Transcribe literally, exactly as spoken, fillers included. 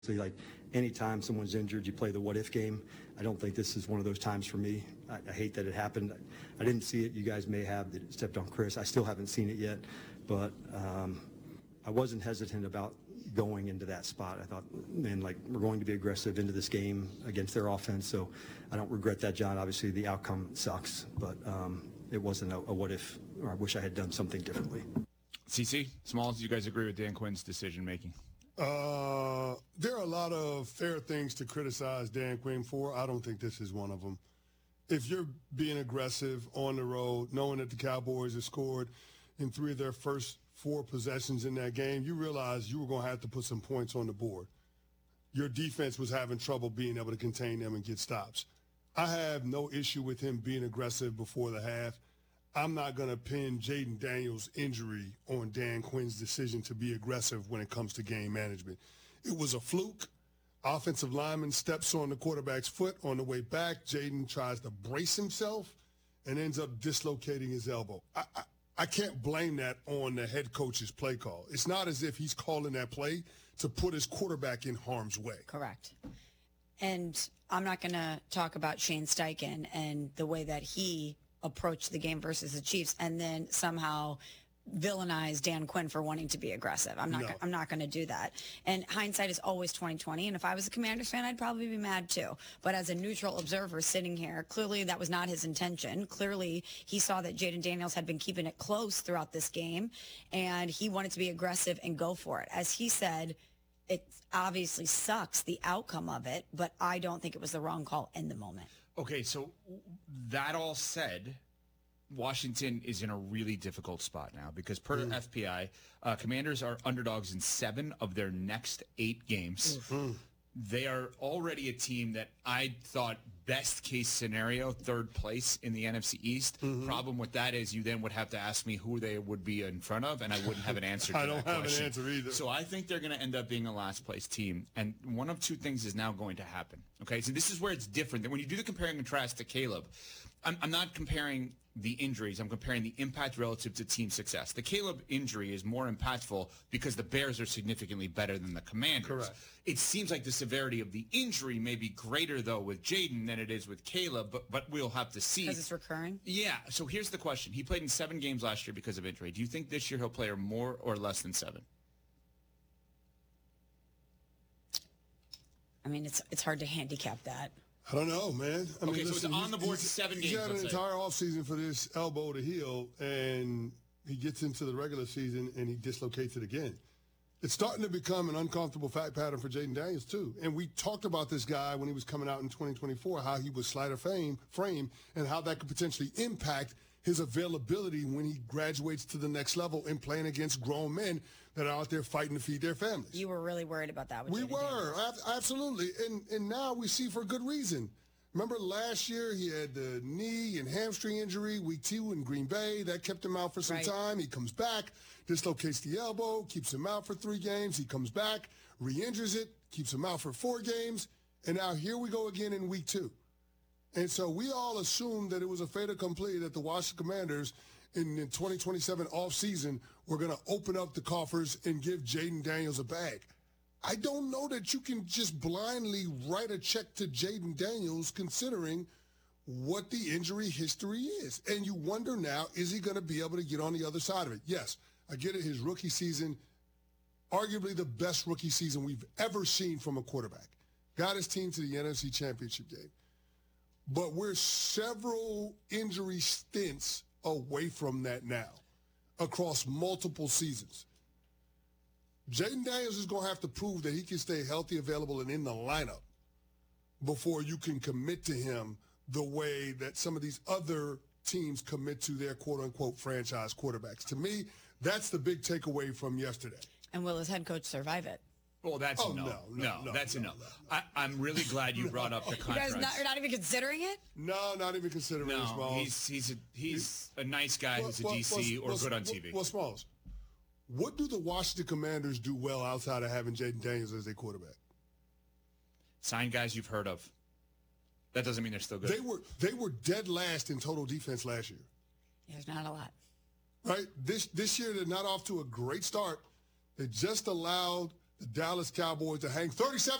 So like anytime someone's injured, you play the what if game. I don't think this is one of those times for me. I, I hate that it happened. I, I didn't see it. You guys may have that it stepped on Chris. I still haven't seen it yet, but um, I wasn't hesitant about going into that spot. I thought, man, like we're going to be aggressive into this game against their offense. So I don't regret that, John. Obviously the outcome sucks, but um, it wasn't a, a what if, or I wish I had done something differently. C C, Smalls, you guys agree with Dan Quinn's decision making? Uh, there are a lot of fair things to criticize Dan Quinn for. I don't think this is one of them. If you're being aggressive on the road, knowing that the Cowboys have scored in three of their first four possessions in that game, you realize you were going to have to put some points on the board. Your defense was having trouble being able to contain them and get stops. I have no issue with him being aggressive before the half. I'm not going to pin Jayden Daniels' injury on Dan Quinn's decision to be aggressive when it comes to game management. It was a fluke. Offensive lineman steps on the quarterback's foot on the way back. Jayden tries to brace himself and ends up dislocating his elbow. I, I, I can't blame that on the head coach's play call. It's not as if he's calling that play to put his quarterback in harm's way. Correct. And I'm not going to talk about Shane Steichen and the way that he approach the game versus the Chiefs and then somehow villainize Dan Quinn for wanting to be aggressive. I'm not No. I'm not going to do that. And hindsight is always twenty twenty, and if I was a Commanders fan, I'd probably be mad too. But as a neutral observer sitting here, clearly that was not his intention. Clearly he saw that Jayden Daniels had been keeping it close throughout this game and he wanted to be aggressive and go for it. As he said, it obviously sucks, the outcome of it, but I don't think it was the wrong call in the moment. Okay, so that all said, Washington is in a really difficult spot now because per Mm. F P I, uh, Commanders are underdogs in seven of their next eight games. Mm. They are already a team that I thought best case scenario, third place in the N F C East. Mm-hmm. Problem with that is you then would have to ask me who they would be in front of, and I wouldn't have an answer to I that don't have question. an answer either. So I think they're going to end up being a last place team. And one of two things is now going to happen. Okay, so this is where it's different. When you do the compare and contrast to Caleb, I'm, I'm not comparing the injuries. I'm comparing the impact relative to team success. The Caleb injury is more impactful because the Bears are significantly better than the Commanders. Correct. It seems like the severity of the injury may be greater, though, with Jayden than it is with Caleb, but, but we'll have to see. Because it's recurring? Yeah, so here's the question. He played in seven games last year because of injury. Do you think this year he'll play more or less than seven? I mean, it's it's hard to handicap that. I don't know, man. I Okay, mean, so listen, it's on the he's- board he's- seven He's games, had an let's say. entire offseason for this elbow to heal, and he gets into the regular season, and he dislocates it again. It's starting to become an uncomfortable fact pattern for Jayden Daniels, too. And we talked about this guy when he was coming out in twenty twenty-four, how he was slighter fame, frame, and how that could potentially impact his availability when he graduates to the next level and playing against grown men that are out there fighting to feed their families. You were really worried about that with We Jayden were, Daniels. ab- absolutely. And and now we see for good reason. Remember last year he had the knee and hamstring injury, week two in Green Bay. That kept him out for some Right. time. He comes back, dislocates the elbow, keeps him out for three games. He comes back, re-injures it, keeps him out for four games. And now here we go again in week two. And so we all assumed that it was a fait accompli that the Washington Commanders in the twenty twenty-seven offseason were going to open up the coffers and give Jayden Daniels a bag. I don't know that you can just blindly write a check to Jayden Daniels considering what the injury history is. And you wonder now, is he going to be able to get on the other side of it? Yes, I get it. His rookie season, arguably the best rookie season we've ever seen from a quarterback. Got his team to the N F C Championship game. But we're several injury stints away from that now across multiple seasons. Jayden Daniels is going to have to prove that he can stay healthy, available, and in the lineup before you can commit to him the way that some of these other teams commit to their quote-unquote franchise quarterbacks. To me, that's the big takeaway from yesterday. And will his head coach survive it? Well, that's Oh, a no. no, no, no, that's no, a no. no, no. I, I'm really glad you brought up the You contract. guys not, you're not even considering it? No, not even considering no, Smalls. he's he's a he's a nice guy Well, who's a well, D C well, or well, good on well, T V. Well, Smalls, what do the Washington Commanders do well outside of having Jayden Daniels as their quarterback? Sign guys you've heard of. That doesn't mean they're still good. They were they were dead last in total defense last year, There's not a lot. right? This this year they're not off to a great start. They just allowed the Dallas Cowboys to hang thirty-seven